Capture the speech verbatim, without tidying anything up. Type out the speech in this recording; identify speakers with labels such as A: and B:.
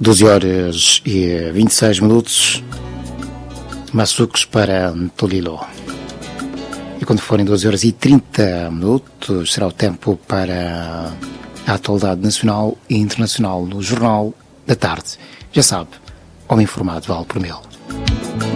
A: doze horas e vinte e seis minutos, Massucos para Tolilo. E quando forem doze horas e trinta minutos, será o tempo para a atualidade nacional e internacional no Jornal da Tarde. Já sabe, homem informado vale por mil.